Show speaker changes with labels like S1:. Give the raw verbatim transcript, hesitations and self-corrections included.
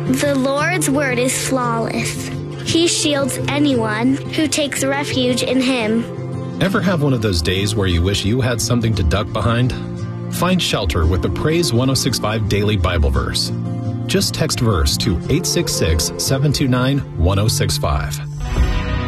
S1: The Lord's word is flawless. He shields anyone who takes refuge in him.
S2: Ever have one of those days where you wish you had something to duck behind? Find shelter with the Praise one oh six point five Daily Bible Verse. Just text verse to eight six six, seven two nine, one oh six five.